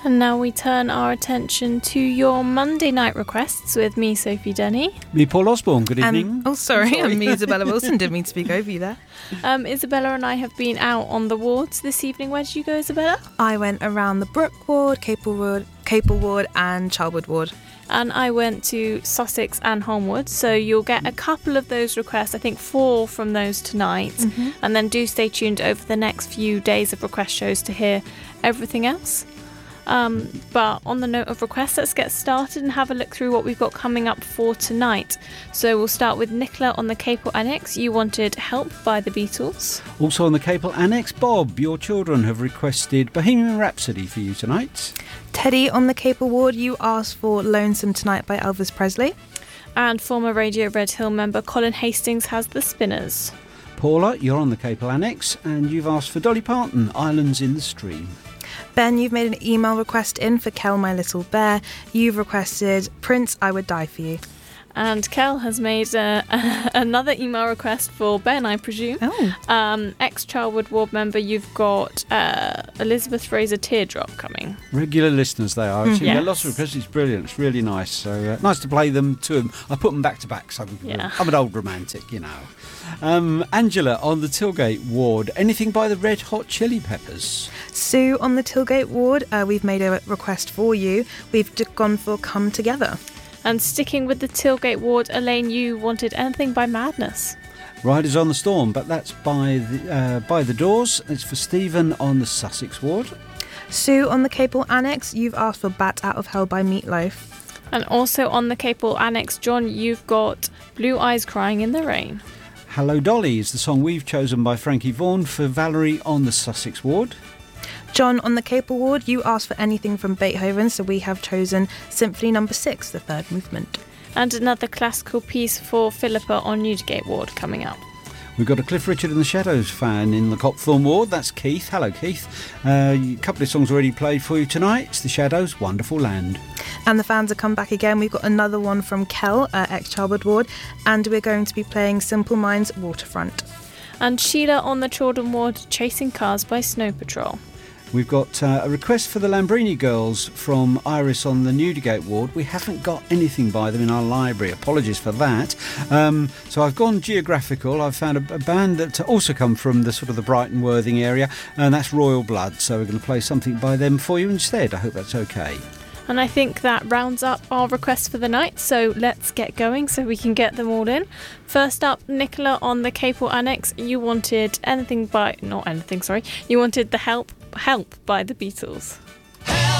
And now we turn our attention to your Monday night requests with me, Sophie Denny. Me, Paul Osborne. Good evening. I'm me, Isabella Wilson. Didn't mean to speak over you there. Isabella and I have been out on the wards this evening. Where did you go, Isabella? I went around the Brook Ward, Capel Ward and Chalwood Ward. And I went to Sussex and Holmwood, so you'll get a couple of those requests, I think 4 from those tonight. Mm-hmm. And then do stay tuned over the next few days of request shows to hear everything else. But on the note of requests, let's get started and have a look through what we've got coming up for tonight. So we'll start with Nicola on the Capel Annex. You wanted Help by the Beatles. Also on the Capel Annex, Bob, your children have requested Bohemian Rhapsody for you tonight. Teddy on the Capel Ward, you asked for Lonesome Tonight by Elvis Presley. And former Radio Red Hill member Colin Hastings has The Spinners. Paula, you're on the Capel Annex and you've asked for Dolly Parton, Islands in the Stream. Ben, you've made an email request in for Kel, My Little Bear. You've requested Prince, I Would Die For You. And Kel has made another email request for Ben, I presume. Oh. Ex-Charwood Ward member, you've got Elizabeth Fraser Teardrop coming. Regular listeners they are. I've Yes. lots of requests. It's brilliant. It's really nice. So nice to play them to them. I put them back to back. So I'm an old romantic, you know. Angela on the Tilgate Ward. Anything by the Red Hot Chili Peppers? Sue on the Tilgate Ward, we've made a request for you. We've gone for Come Together. And sticking with the Tilgate Ward, Elaine, you wanted Anything by Madness. Riders on the Storm, but that's by the Doors. It's for Stephen on the Sussex Ward. Sue on the Capel Annex, you've asked for Bat Out of Hell by Meatloaf. And also on the Capel Annex, John, you've got Blue Eyes Crying in the Rain. Hello Dolly is the song we've chosen by Frankie Vaughan for Valerie on the Sussex Ward. John on the Capel Ward, you asked for anything from Beethoven, so we have chosen Symphony No. 6, the third movement. And another classical piece for Philippa on Newdigate Ward coming up. We've got a Cliff Richard and the Shadows fan in the Copthorne Ward. That's Keith. Hello, Keith. A couple of songs already played for you tonight. It's the Shadows, Wonderful Land. And the fans have come back again. We've got another one from Kel, ex-Charwood Ward, and we're going to be playing Simple Minds, Waterfront. And Sheila on the Chordon Ward, Chasing Cars by Snow Patrol. We've got a request for the Lambrini Girls from Iris on the Newdigate Ward. We haven't got anything by them in our library. Apologies for that. So I've gone geographical. I've found a band that also come from the sort of the Brighton Worthing area, and that's Royal Blood. So we're going to play something by them for you instead. I hope that's okay. And I think that rounds up our requests for the night, so let's get going so we can get them all in. First up, Nicola on the Capel Annex, you wanted You wanted the Help by the Beatles.